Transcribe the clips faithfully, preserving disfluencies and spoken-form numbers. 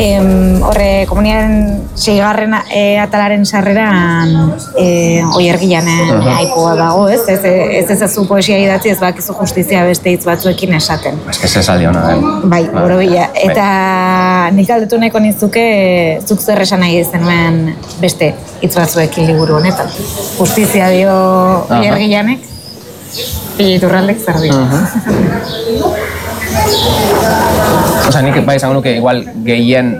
Horre, komuniaren seigarren atalaren sarreran oiergian aipoa dago, ez? Ez ezazu poesia idatzi, ez bakizu justizia beste hitz batzuekin esaten. Ez que ez esaldi hona, eh? Bai, borobila. Eta nik aldetu nahiko nizuke, zuk zer esan nahi zenuen beste hitz batzuekin liburu honetan. Justizia dio oiergianek, Piliturraldek zer dio. Osa, nik bai esango nuke igual gehien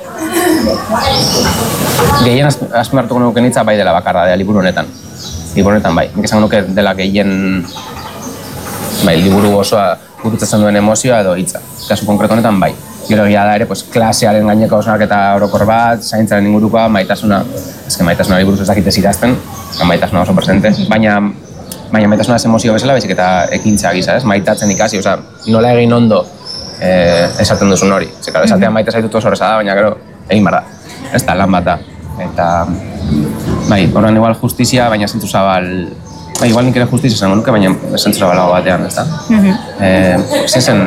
gehien azpimartuko nuke nitza bai dela bakardadea liburu honetan. Liburu honetan bai. Nik esango nuke dela gehien bai, liburu osoa gurutzatzen duen emozioa edo hitza. Kasu konkretu honetan bai. Gero egia da ere, pues, klasearen gaineko hausnarketa orokor bat, zaintzaren ingurukoa, maitasuna, ezke maitasuna liburuz ez dakitez idazten, maitasuna oso presente, baina baina maitasuna ez emozio bezala, baizik eta ekintza gisa, ez? Maitatzen ikasi, oza, nola egin ondo eh, esaten duzun hori. Ze, claro, esatean maite zaitut oso horreza da, baina gero egin behar da. Ez da, lan bat da. Eta, bai, horren igual justizia, baina zentzu zabal, bai, igual nik ere justizia zango nuke, baina zentzu zabalago batean, ez da? Eh, Zezen,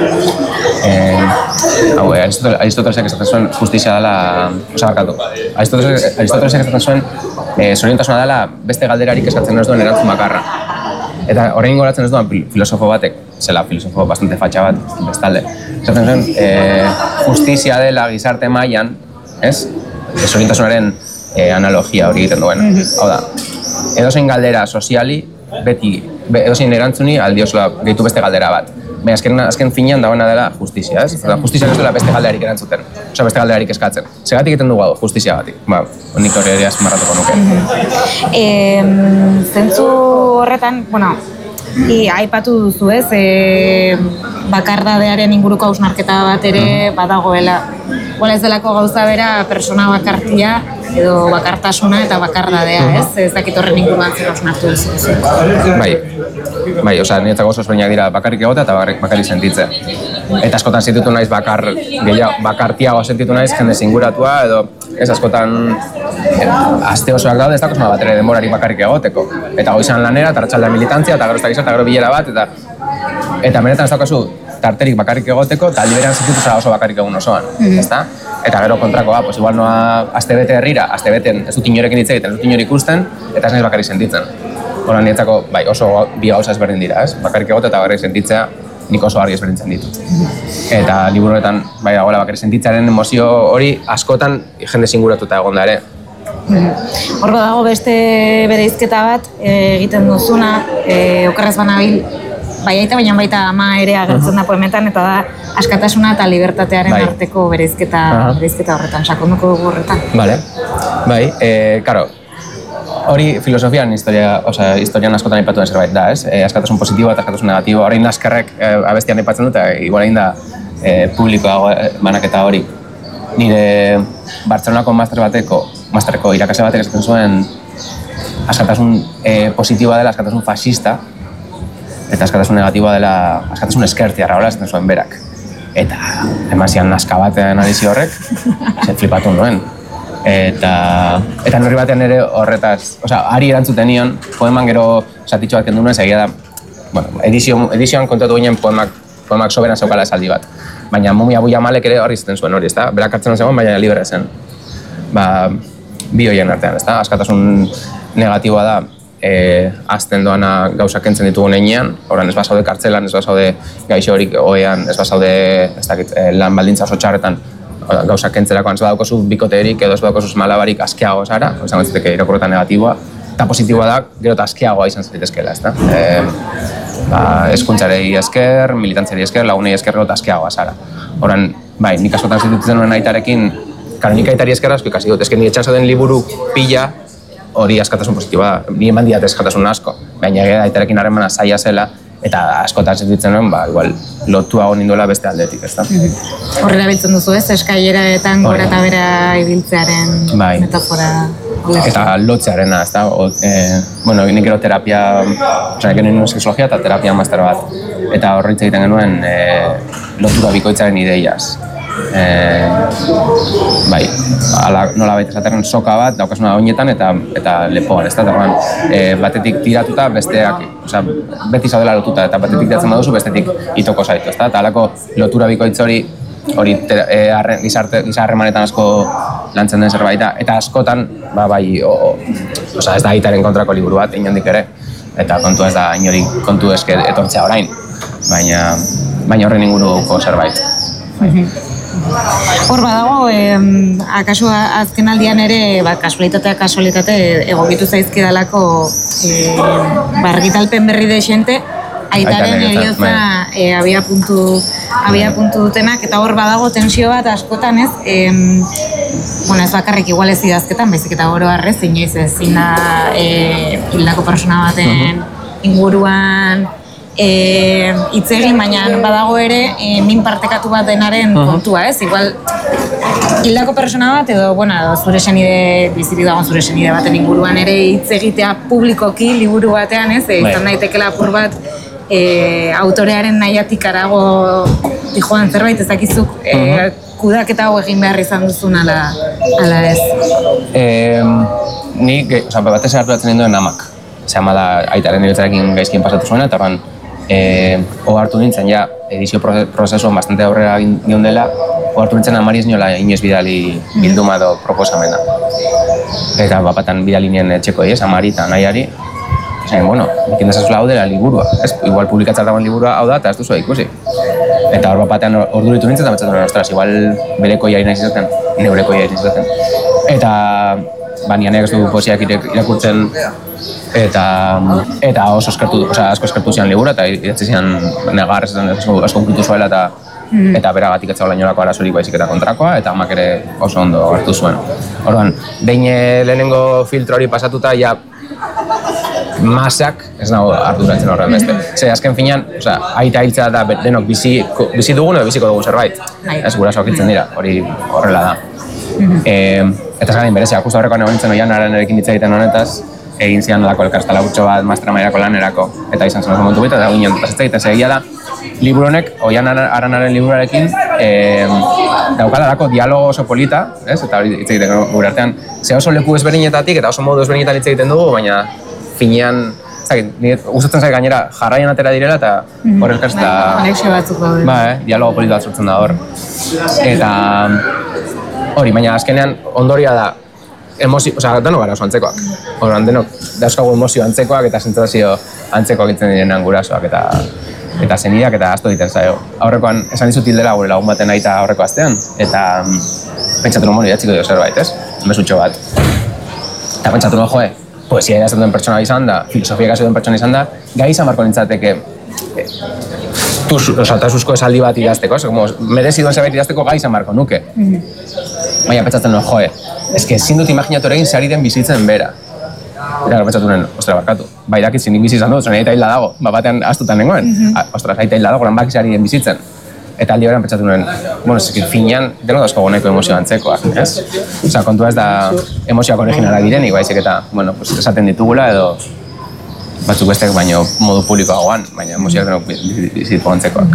eh, hau, Aristotelesek esaten zuen justizia dela, oza, barkatu, Aristotelesek esaten zuen eh, zoriontasuna dela beste galderarik eskatzen ez duen erantzun bakarra. Eta orain goratzen ez duan filosofo batek, zela filosofo bastante fatxa bat, bestalde. Esaten zuen, eh, justizia dela gizarte mailan, ez? Zoriontasunaren eh, analogia hori egiten duen. Hau da, edozein galdera soziali, beti, edozein erantzuni aldiozula gehitu beste galdera bat. Baina azken, azken finean dagoena dela justizia, ez? Eta justizia ez dela beste galderarik erantzuten, oza, beste galderarik eskatzen. Segatik egiten dugu hau, justizia batik. Ba, nik hori ere azmarratuko nuke. E, zentzu horretan, bueno, I, aipatu duzu ez, e, bakardadearen inguruko hausnarketa bat ere badagoela. Bola ez delako gauza bera persona bakartia edo bakartasuna eta bakardadea, ez? Ez dakit horren inguruan zer hausnartu duzu. Bai, bai, oza, niretzako oso ezberdinak dira bakarrik egotea eta bakarrik sentitzea. Eta askotan sentitu naiz bakar, gehiago, bakartiago sentitu naiz jende zinguratua edo ez askotan aste osoak daude ez dakoz bat ere denborarik bakarrik egoteko. Eta goizan lanera, eta arratsaldean militantzia, eta gero ez dakiz, eta gero bilera bat, eta eta benetan ez daukazu tarterik bakarrik egoteko, eta aldi berean sentitu zara oso bakarrik egun osoan, ezta? Eta gero kontrakoa, pues igual noa astebete herrira, astebeten ez dut inorekin hitz egiten, ez dut inor ikusten, eta ez naiz bakarrik sentitzen. Hora niretzako, bai, oso bi gauza ezberdin dira, ez? Bakarrik egote eta bakarrik sentitzea nik oso argi ezberdintzen ditut. Eta liburu honetan, bai, dagoela bakarrik sentitzearen emozio hori askotan jende zinguratuta egon da ere. Hor dago beste bereizketa bat egiten duzuna, okerrez banabil, bai aita baina baita ama ere agertzen da poemetan, eta da askatasuna eta libertatearen bai. Arteko bereizketa, bereizketa horretan, sakonduko dugu horretan. Vale, bai, e, karo, hori filosofian historia, osea, historian askotan aipatu den zerbait da, ez? E, askatasun positiboa eta askatasun negatiboa. Orain Naskerrek e, abestian aipatzen dut, eta igual egin da e, publikoa banaketa hori. Nire Bartzelonako master bateko, masterreko irakasle batek esaten zuen askatasun e, positiboa dela askatasun fascista, eta askatasun negatiboa dela askatasun eskertiarra, hola esaten zuen berak. Eta eman zian naska batean adizi horrek, ze flipatu nuen. Eta, eta norri batean ere horretaz, osea, ari erantzuten nion, poeman gero zatitxo bat kendu nuen, egia da, bueno, edizio, edizioan kontatu ginen poemak, poemak soberan zeukala esaldi bat. Baina Mumia Bujamalek ere horri zaten zuen hori, ezta? Berak hartzen zegoen, baina libre zen. Ba, bi horien artean, ezta? Askatasun negatiboa da, e, azten doana gauzak kentzen ditugu neinean, horan ez basaude kartzelan, ez basaude gaixo horik oean, ez basaude, ez dakit, lan baldintza oso txarretan, gauzak kentzerakoan ez badaukozu bikoterik edo ez badaukozu malabarik askeago zara, izango ziteke irakurretan negatiboa, eta positiboa da, gero eta askeagoa izan zaitezkeela, ezta? E, ba, eskuntzarei esker, militantzari esker, lagunei esker gero eta askeagoa zara. Horan, bai, nik askotan zitutzen nuen aitarekin, karo nik aitari esker asko ikasi dut, ezken nire txan zauden liburu pila, hori askatasun positiboa da, nire eman diat askatasun asko, baina ere aitarekin harremana zaila zela, eta askotan zitutzen nuen, ba, igual, lotuago ninduela beste aldetik, ezta? Horrela biltzen duzu ez, eskaileraetan gora eta bera ibiltzearen bai. Metafora. Eta lotzearena, ezta? E, bueno, nik gero terapia, oza, nik genuen sexologia eta terapia master bat. Eta horretz egiten genuen e, lotura bikoitzaren ideiaz. E, bai, ala, nola baita esaterren soka bat, daukasuna oinetan eta, eta lepoan, ezta? E, batetik tiratuta besteak, oza, beti zaudela lotuta eta batetik tiratzen baduzu bestetik itoko zaitu, ezta? Eta halako lotura bikoitz hori hori e, arre, gizarte, gizarremanetan asko lantzen den zerbait da, eta askotan, ba, bai, o, oza, ez da aitaren kontrako liburu bat, inondik ere, eta kontua ez da inori kontu eske etortzea orain, baina, baina horren inguruko zerbait. Hor badago, eh, akaso azken aldian ere, ba, kasualitatea kasualitate egokitu zaizkidalako eh, bargitalpen berri de xente, aitaren eriotza e, abia puntu abia puntu dutenak, eta hor badago tensio bat askotan ez, em, bueno, ez bakarrik igual ez idazketan, baizik eta oro harrez, inoiz ezin da e, hildako persona baten inguruan hitz egin, baina badago ere e, min partekatu bat denaren kontua, ez? Igual hildako persona bat edo, bueno, edo zure senide, bizirik dagoen zure senide baten inguruan ere hitz egitea publikoki liburu batean, ez? E, izan daitekela apur bat E, autorearen nahiatik arago dijoan zerbait, ez dakizuk e, kudaketa hau egin behar izan duzun ala, ala ez? E, ni, oza, batez harturatzen ninduen amak. Zama da, aitaren eriotzarekin gaizkien pasatu zuena, eta ban, e, ohartu nintzen, ja, edizio prozesuan bastante aurrera gion dela, ohartu nintzen amari ez niola inoiz bidali bilduma edo proposamena. Eta bapatan bidali nien etxeko ez, amari eta nahiari. Zain, bueno, ekin dezazula hau dela liburua, ez? Igual publikatzat dagoen liburua hau da, eta ez duzu ikusi. Eta hor batean orduritu nintzen, eta batzatu nuen, ostras, igual bereko jari nahiz izaten, neureko jari nahiz izaten. Eta, ba, nianek ez du poesiak irakurtzen, eta, eta oso eskertu, oza, asko eskertu zian libura, eta idatzi zian negar, asko onkitu zuela, eta eta beragatik ez zagoela inolako arazorik baizik eta kontrakoa, eta amak ere oso ondo hartu zuen. Orduan, behin lehenengo filtro hori pasatuta, ja, masak ez nago arduratzen horren beste. Ze, azken finean, oza, aita hiltzea da denok bizi, bizi dugun edo biziko dugun zerbait. Ez gurasoak hiltzen dira, hori horrela da. E, eta zagain berezia, justu horrekoan egon nintzen oian haren erekin hitz egiten honetaz, egin zian nolako elkarstala gutxo bat maestera mairako lanerako, eta izan zen oso momentu bita, eta ginen pasatza egiten segia da, liburu honek, oian aranaren liburarekin, e, daukalarako dialogo oso polita, ez? Eta hori hitz egiten gure artean, ze oso leku ezberdinetatik eta oso modu ezberdinetan hitz egiten dugu, baina finean, zaki, gustatzen zait gainera jarraian atera direla eta hor elkarsta... Konexio batzuk daude. Ba, eh, dialogo polit bat sortzen da hor. Eta hori, baina azkenean ondoria da, emozio, oza, denok gara oso antzekoak. Horan, denok dauzkagu emozio antzekoak eta sentsazio antzekoak itzen direnean gurasoak eta eta zenidak eta asto egiten zaio. Aurrekoan, esan dizut hildela gure lagun baten aita aurreko astean, eta pentsatu nuen idatziko dio zerbait, ez? Mesutxo bat. Eta pentsatu nuen, joe, poesia idazten duen pertsona izan da, filosofia ikasi duen pertsona izan da, gai izan marko nintzateke tasuzko esaldi bat idazteko, merezi duen zerbait idazteko gai izan marko nuke. Baina pentsatzen nuen, joe, eske ezin dut imaginatu egin zari den bizitzen bera. Eta pentsatu nuen, ostra, barkatu, bai dakit zinik bizi izan dut, zuen aita hilda dago, ba batean astutan nengoen, ostras, aita hilda dago, lan baki zari den bizitzen. Eta aldi horrean pentsatu nuen, bueno, ez finean, denok dauzko goneko emozio antzekoak, ez? Osa, kontua ez da emozioak originalak direnik, baizik eta, bueno, pues, esaten ditugula edo batzuk bestek baino modu publikoagoan, baina emozioak denok bizitu antzekoak.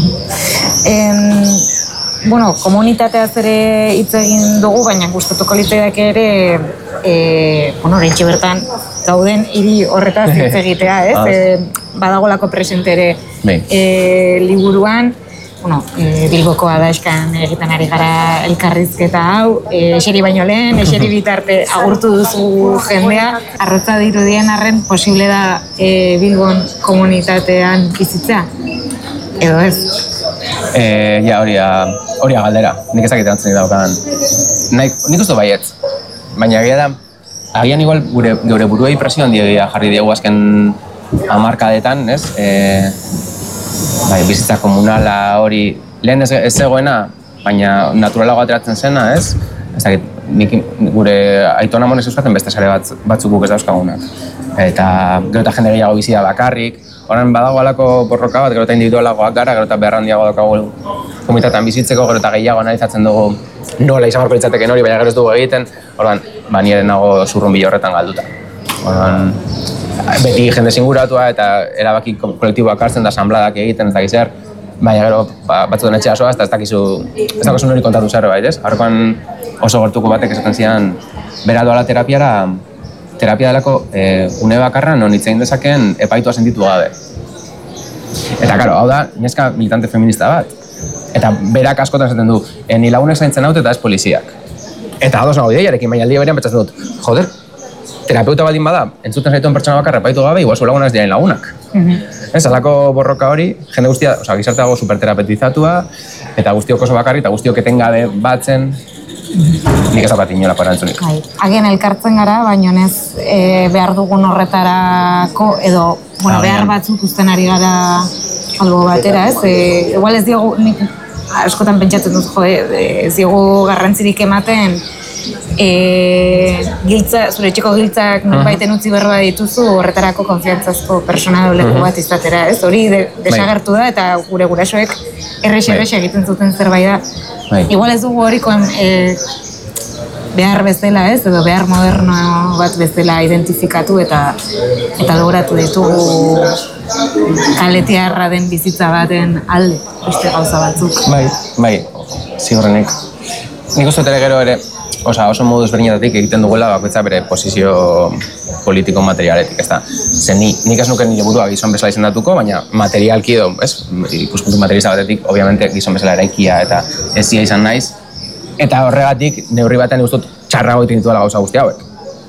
Em, bueno, komunitateaz ere hitz egin dugu, baina gustatuko litzaidak ere, e, bueno, oraintxe bertan gauden hiri horretaz hitz egitea, ez? E, badagolako presente ere e, liburuan, bueno, e, Bilboko adaiskan egiten ari gara elkarrizketa hau, e, eseri baino lehen, eseri bitarte agurtu duzu jendea, arrotza dirudien arren posible da e, Bilbon komunitatean bizitzea? Edo ez? E, ja, hori hori galdera, nik ezakit erantzen daukadan. Nik uste baietz, baina egia da, agian igual gure, gure buruei presio handia jarri diegu azken hamarkadetan, ez? E, bai, bizitza komunala hori lehen ez, ez zegoena, baina naturalago ateratzen zena, ez? Ez dakit, nik gure aitona monez euskaten beste sare bat, batzuk guk ez dauzkagunak. Eta gero eta jende gehiago bizia bakarrik, horren badago alako borroka bat, gero eta individualagoak gara, gero eta behar handiago daukagu komunitatean bizitzeko, gero eta gehiago analizatzen dugu nola izan barko litzateken hori, baina gero ez dugu egiten, orduan, ba, nire nago zurrun bilo horretan galduta. Orduan, beti jende zinguratua eta erabaki kolektiboak hartzen da asanbladak egiten ez dakiz zer, baina gero ba, batzuten etxea soaz eta ez dakizu, ez dakizu nori kontatu zerbait, ez? Horrekoan oso gertuko batek esaten zidan bera doala terapiara, terapia delako e, une bakarra non hitz egin dezakeen epaitua sentitu gabe. Eta, karo, hau da, neska militante feminista bat. Eta berak askotan esaten du, e, ni lagunek zaintzen haut eta ez poliziak. Eta ados nago ideiarekin, baina aldi berean pentsatzen dut, joder, terapeuta baldin bada, entzuten zaituen pertsona bakarra epaitu gabe, igual zu lagunak ez diren lagunak. Mm-hmm. Ez, alako borroka hori, jende guztia, oza, gizarteago superterapetizatua, eta guztiok oso bakarri, eta guztiok etengabe batzen, nik ez daukat inolako erantzunik. Agian elkartzen gara, baina ez e, behar dugun horretarako, edo bueno, behar batzuk uzten ari gara algo batera, ez? E, igual ez diogu, nik askotan pentsatzen dut, jo, e, ez diogu garrantzirik ematen, e, giltza, zure etxeko giltzak nonbaiten utzi berroa dituzu, horretarako konfiantzazko persona leku bat izatera, ez? Hori de, desagertu da, eta gure gurasoek errexe-errexe egiten zuten zerbait da. Bai. Igual ez dugu horikoen e, behar bezala, ez, edo behar moderno bat bezala identifikatu eta eta logratu ditugu kaletiarra den bizitza baten alde, beste gauza batzuk. Bai, bai, ziurrenik. Nik uste ere gero ere, oza, oso modu ezberdinetatik egiten dugula bakoitza bere posizio politiko materialetik, ez da. Zer ni, nik ez nuke nire burua gizon bezala izendatuko, baina materialki edo, ez, ikuspuntu materialista batetik, obviamente gizon bezala eraikia eta ezia izan naiz, eta horregatik neurri batean guztut txarrago egiten dituela gauza guzti hauek.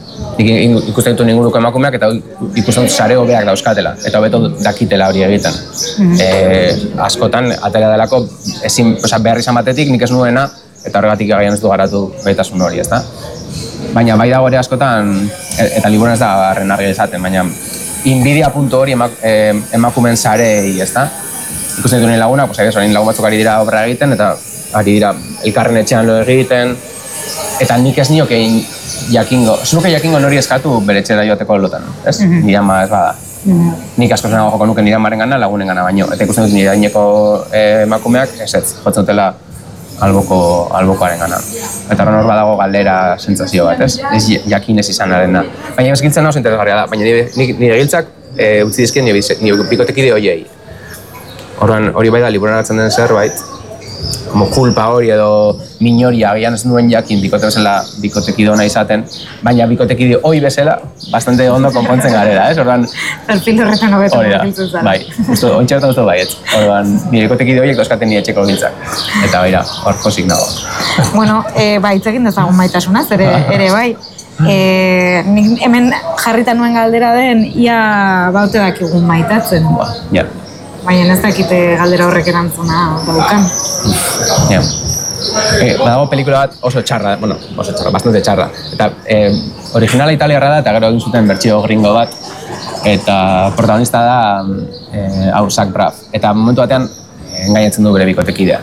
Nik ikusten ditu inguruko emakumeak eta ikusten dut sare hobeak dauzkatela, eta hobeto dakitela hori egiten. Mm-hmm. E, askotan, atera delako, ezin, oza, behar izan batetik nik ez nuena, eta horregatik gaian ez du garatu gaitasun hori, ezta? Baina bai dago ere askotan, eta liburuan ez da barren argi esaten, baina inbidia puntu hori emak, eh, emakumen sarei, ezta? Ikusten ditu nire lagunak, pues, egez, lagun batzuk ari dira obra egiten, eta ari dira elkarren etxean lo egiten, eta nik ez nioke jakingo, ez nuke jakingo nori eskatu bere etxera joateko lotan, ez? Mm-hmm. Nire ama ez bada. Mm-hmm. Nik asko zenago joko nuke nire amaren gana, lagunen gana baino, eta ikusten dut nire aineko eh, emakumeak, ez ez, jotzen dutela alboko, albokoaren gana. Eta hor badago galdera sentsazio bat, ez? Ez jakin ez izanaren da. Baina ez giltzen oso interesgarria da, baina nire, nire giltzak e, utzi dizkien nire, nire bikotekide horiei. Orduan hori bai da liburuan hartzen den zerbait, como kulpa hori edo minoria agian ez nuen jakin bikote bezala bikotekide ona izaten, baina bikotekide hoi bezala bastante ondo konpontzen garela, ez? Orduan perfil horretan hobeto konpontzen zara. Bai, justo ontxertan dut baiet. Orduan nire bikotekide horiek dauzkaten nire etxeko giltzak. Eta baira, hor pozik nago. Bueno, e, ba, hitz egin dezagun maitasunaz, ere, ere bai. E, nik hemen jarrita nuen galdera den, ia baute dakigun maitatzen. Ba, ja. Baina ez dakite galdera horrek erantzuna daukan. Ja. E, badago pelikula bat oso txarra, bueno, oso txarra, bastante txarra. Eta e, originala italiarra da, eta gero egin zuten bertsio gringo bat. Eta protagonista da e, hau Zach Braff. Eta momentu batean engainatzen du bere bikotekidea.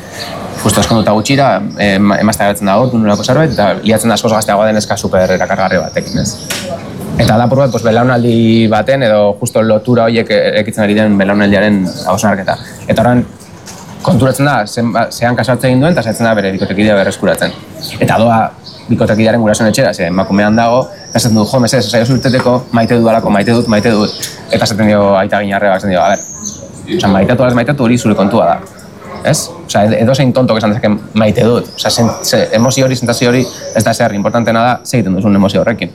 Justo eskonduta gutxira, e, emazte agatzen dago, nolako zerbait, eta liatzen da askoz gazteagoa den eska super erakargarri batekin, ez? Eta da purbat, pues, belaunaldi baten edo justo lotura horiek ekitzen ari den belaunaldiaren hausnarketa. Eta horren konturatzen da, zehan kasartzen egin duen eta zaitzen da bere bikotekidea berreskuratzen. Eta doa bikotekidearen gurasoen etxera, ze emakumean dago, eta esaten du, jo, mesez, zaio zurteteko maite dudalako, maite dut, maite dut. Eta esaten dio aita ginarreba, esaten dio, a ber, oza, maitatu alaz maitatu hori zure kontua da. Ez? Osa, edo zein tontok esan dezake maite dut. Osa, sen, se, emozio hori, sentazio hori, ez da zer, importantena da, ze egiten duzun emozio horrekin.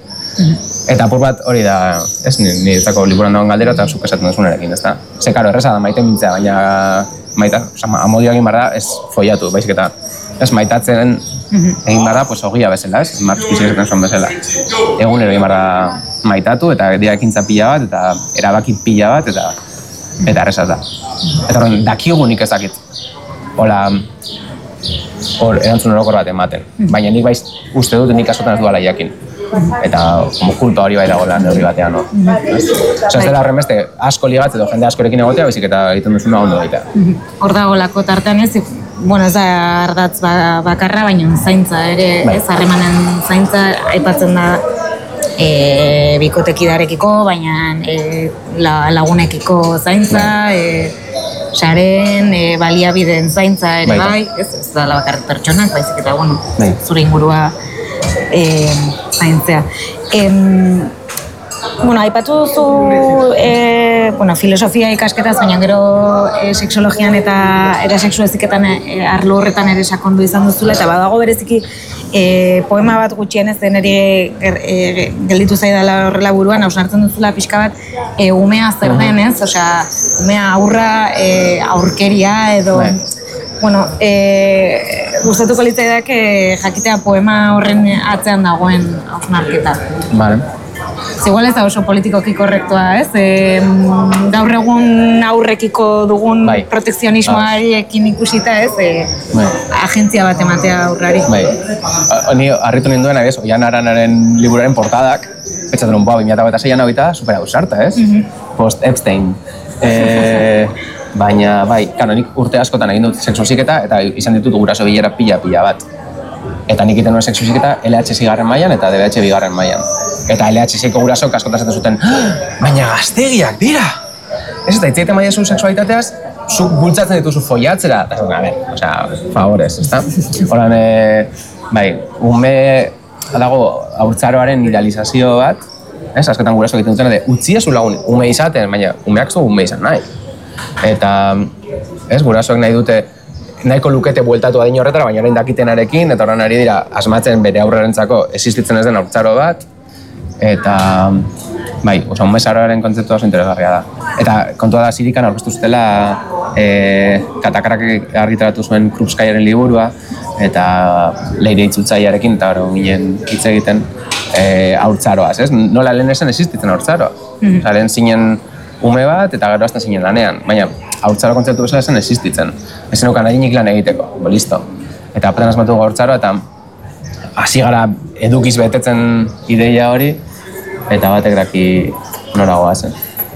Eta apur bat hori da, ez, niretzako liburuan dagoen galdera eta zuk esaten duzunerekin, ez da? Ze, karo, erreza da maite mintzea, baina maita, osa, amodio egin behar da, ez foiatu, baizik eta, ez, maitatzen egin behar da, pues, ogia bezala, ez? Marx Pizek esaten zuen bezala. Egunero egin behar da maitatu, eta dira ekintza pila bat, eta erabaki pila bat, eta eta errezaz da. Eta horren, dakigunik ez dakit. Hola, hor, erantzun orokor bat ematen. Baina nik baiz uste dut nik askotan ez duala jakin. Eta, como kulpa hori bai dagoela neurri batean, no? Osa, ez dela horren beste, asko ligatze edo jende askorekin egotea, baizik eta egiten duzuna ondo egitea. Hor dagoelako tartean ez, bueno, ez da ardatz bakarra, baina zaintza ere, ez, harremanen zaintza aipatzen da e, bikotekidarekiko, baina e, la, lagunekiko zaintza, e, saren, e, baliabideen zaintza ere bai, ez, ez da bakarrik pertsonak, baizik eta, bueno, bai, zure ingurua e, zaintzea. E, bueno, aipatu duzu e, bueno, filosofia ikasketaz, baina gero e, seksologian eta era sexu eziketan e, arlo horretan ere sakondu izan duzula, eta badago bereziki e, poema bat gutxienez deneri e, gelditu zaidala horrela buruan, hausnartzen duzula pixka bat e, umea zer den, ez? Osea, umea aurra, e, aurkeria edo bueno, e, gustatuko litzaidake jakitea poema horren atzean dagoen hausnarketa. Vale. Igual ez da oso politikoki korrektua, ez? E, gaur egun aurrekiko dugun bai. protekzionismoarekin ikusita, ez? E, bai. Agentzia bat ematea aurrari. Bai. Ni harritu ninduen, ez? Oian Aranaren liburuaren portadak, petxatzen un boa, bi mila eta seian hau eta supera ausarta, ez? Mm -hmm. Post-Epstein. E, baina, bai, kano, nik urte askotan egin dut sexusiketa eta izan ditut guraso bilera pila-pila bat. Eta nik iten nuen sexusiketa L H bigarren mailan eta D B H bigarren mailan. Eta L H ko gurasoak askotan zaten zuten, baina gaztegiak dira! Ez eta itzaiten maia zu sexualitateaz, zuk bultzatzen dituzu follatzera. Eta a ber, osea, favorez, ezta? Horan, e, bai, ume dago haurtzaroaren idealizazio bat, ez, askotan gurasoak egiten dutena, de utzi ezu lagun ume izaten, baina umeak zu ume izan nahi. Eta, ez, gurasoak nahi dute, nahiko lukete bueltatu adin horretara, baina orain dakitenarekin, eta orain ari dira asmatzen bere aurrerentzako existitzen ez den haurtzaro bat, eta, bai, oso, umezaroaren kontzeptua oso interesgarria da. Eta kontua da Sirikan aurkeztu zutela e, Katakarak argitaratu zuen Krupskaiaren liburua, eta Leire Itzutzaiarekin, eta hori ginen hitz egiten e, haurtzaroaz, ez? Nola lehen esan existitzen haurtzaroa. Mm. Osa, lehen zinen ume bat, eta gero azten zinen lanean, baina haurtzaro kontzeptu bezala esan existitzen. Ezen ukan adinik lan egiteko, bo, listo. Eta apetan asmatu dugu haurtzaroa, eta hasi gara edukiz betetzen ideia hori, eta batek daki noragoa zen.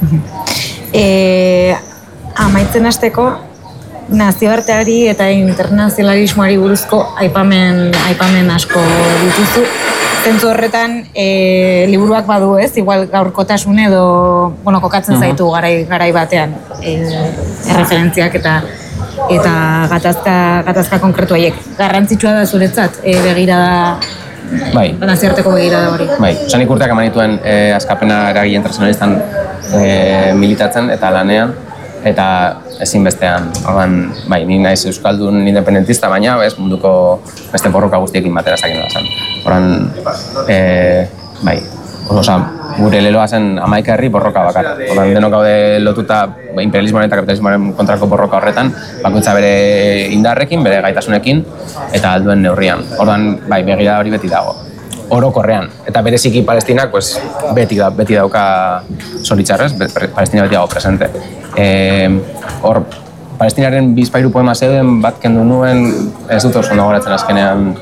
E, amaitzen hasteko, nazioarteari eta internazionalismoari buruzko aipamen, aipamen asko dituzu. Zentzu horretan, e, liburuak badu ez, igual gaurkotasun edo, bueno, kokatzen zaitu garai, garai batean, e, erreferentziak eta eta gatazka, gatazka konkretu haiek. Garrantzitsua da zuretzat, e, begirada, bai. nazioarteko begirada hori. Bai, esan urteak eman dituen e, azkapena eragile internazionalistan e, militatzen eta lanean, eta ezinbestean, orduan, bai, ni naiz euskaldun independentista, baina ez munduko beste borroka guztiekin batera ez dakit nola zen. Orduan, e, bai, oza, gure leloa zen hamaika herri borroka bakar. Orduan, denok gaude lotuta imperialismoaren eta kapitalismoaren kontrako borroka horretan, bakoitza bere indarrekin, bere gaitasunekin, eta alduen neurrian. Orduan, bai, begira hori beti dago. Orokorrean. Eta bereziki Palestinak, pues, beti, da, beti dauka zoritxarrez, Palestina beti dago presente. Hor, Palestinaren bizpairu poema zeuden bat kendu nuen, ez dut oso nagoratzen azkenean,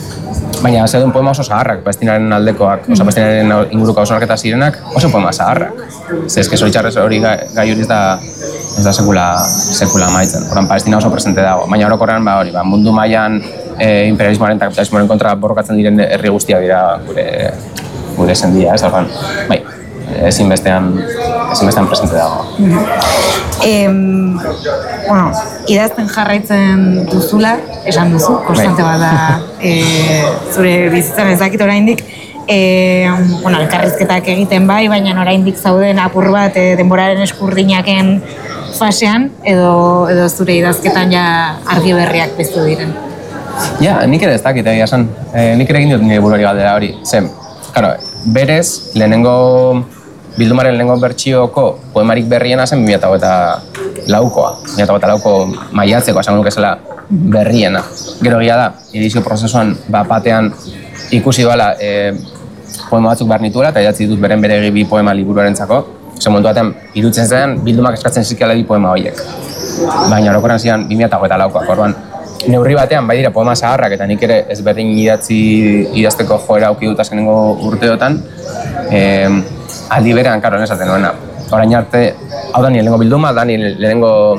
baina zeuden poema oso zaharrak, Palestinaren aldekoak, oso Palestinaren inguruko hausnarketa zirenak, oso poema zaharrak. Ze eske zoritxarrez hori gai hori ez da, ez da sekula, sekula maitzen. Horan, Palestina oso presente dago, baina orokorrean ba hori, ba, mundu mailan e, imperialismoaren eta kapitalismoaren kontra borrokatzen diren herri guztiak dira gure, gure sendia, ez alban, bai. Ezinbestean, ezinbestean presente dago. Eh, bueno, idazten jarraitzen duzula, esan duzu, konstante bat da e, zure bizitzan ezakit oraindik. E, bueno, elkarrizketak egiten bai, baina oraindik zauden apur bat e, denboraren eskurdinaken fasean, edo, edo zure idazketan ja argi berriak piztu diren. Ja, nik ere ez dakit egia esan. E, nik ere egin dut nire buruari galdera hori. Zen, claro, berez, lehenengo bildumaren lehenengo bertsioko poemarik berriena zen bi mila hogeita laukoa. bi mila hogeita lauko maiatzeko, esango nuke zela berriena. Gero egia da, edizio prozesuan bapatean ikusi doala e, poema batzuk behar nituela, eta idatzi ditut beren bere bi poema liburuarentzako. Zer momentu batean, irutzen zen, bildumak eskatzen zizkiala bi poema horiek. Baina orokorren zidan bi mila hogeita laukoak, orduan. Neurri batean, bai dira, poema zaharrak, eta nik ere ezberdin idatzi idazteko joera auki dut azkenengo urteotan, e, aldi berean, karo, esaten nuena. Orain arte, hau da nire lehenengo bilduma, da nire lehenengo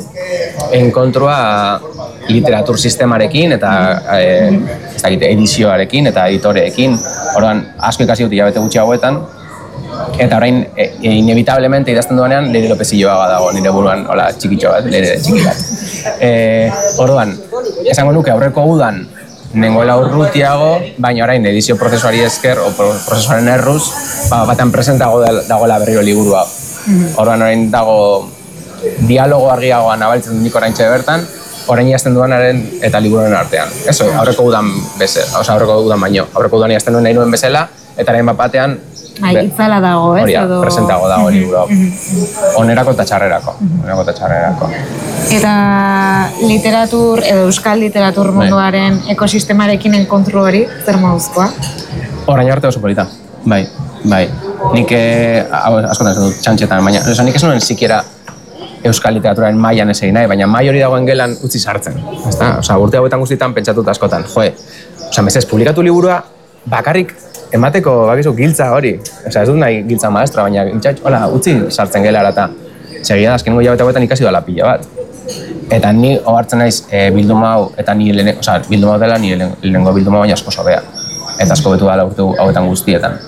enkontrua literatur sistemarekin eta e, ez dakit, edizioarekin eta editoreekin. Orduan, asko ikasi dut hilabete gutxi hauetan, eta orain, e, e, inevitablemente idazten duanean, Leire Lopez-Illoaga dago nire buruan, hola, txikitxo bat, Leire txiki bat. E, orduan, esango nuke aurreko udan, nengoela urrutiago, baina orain edizio prozesuari esker, o prozesuaren erruz, ba, batean presentago dagoela berriro liburu hau. Orduan orain dago dialogo argiagoa nabaltzen nik oraintxe bertan, orain jazten duanaren eta liburuaren artean. Eso, aurreko udan bezala, oza, aurreko udan baino, aurreko udan jazten duen nahi nuen bezala, eta orain bat batean Bai, itzala dago, ez? Hori da, presentago dago liburu. Onerako eta txarrerako. Onerako eta txarrerako. Eta literatur, edo euskal literatur munduaren ekosistemarekin enkontru hori, zer moduzkoa? Orain arte oso polita, bai, bai. Nik, askotan ez dut txantxetan, baina, oza, nik ez nuen sikiera euskal literaturaren mailan ez egin nahi, baina mai hori dagoen gelan utzi sartzen. Ezta? Osa, urte hauetan guztietan pentsatut askotan, joe, osa, mesez, publikatu liburua bakarrik emateko bakizu giltza hori. Osa, ez dut nahi giltza maestra, baina giltza, hola, utzi sartzen gelara eta segia da, azkenengo hilabete hauetan ikasi dola pila bat. Eta ni ohartzen naiz e, bilduma hau, eta ni lehen, osa, bilduma hau dela, ni lehenengo bilduma baina asko sobea. Eta asko betu dela urte hauetan guztietan.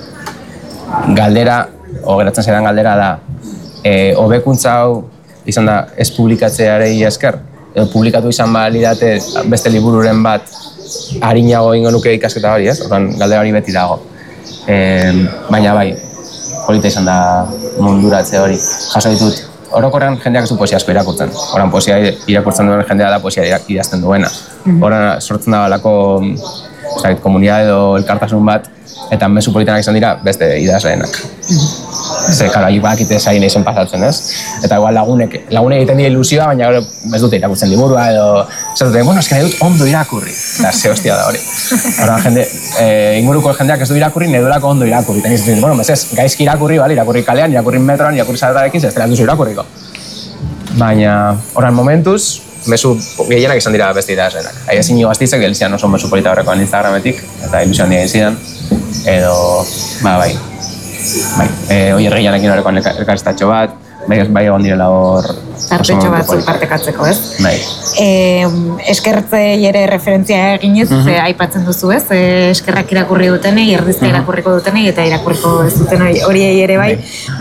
Galdera, o geratzen zaidan galdera da, e, hobekuntza hau izan da ez publikatzearei esker, edo publikatu izan balidate beste libururen bat arinago ingo nuke ikasketa hori, ez? Orduan, galdera hori beti dago. E, baina bai, polita izan da munduratze hori. Jaso ditut, orokorrean jendeak ez du poesia asko irakurtzen. Horan poesia irakurtzen duen jendea da poesia idazten duena. Horan sortzen da balako komunidade edo elkartasun bat, eta mezu politanak izan dira beste idazleenak. Ze, karo, ahi bakite zain eizen pasatzen, ez? Eta igual lagunek, lagunek egiten dira ilusioa, baina gero ez dute irakurtzen liburua, edo esatuten, bueno, eski nahi dut ondo irakurri. Eta ze hostia da hori. Horren jende, e, inguruko jendeak ez du irakurri, nahi durako ondo irakurri. Teniz, bueno, mesez, gaizki irakurri, bale, irakurri kalean, irakurri metroan, irakurri zaretarekin, ez dela duzu irakurriko. Baina, horren momentuz, mezu gehienak izan dira beste idazlenak. Ahi ezin gaztizek, elizian oso mezu polita horrekoan Instagrametik, eta ilusioan dira izidan, edo, ba, bai. Bai, e, oier gehianekin horrekoan elkarriztatxo bat, bai, bai egon direla hor... Tartetxo batzuk partekatzeko, ez? Bai. E, eskertzei ere referentzia eginez, mm -hmm. aipatzen duzu, ez? E, eskerrak irakurri dutenei, erdizka irakurriko dutenei, eta irakurriko ez duten horiei ere bai.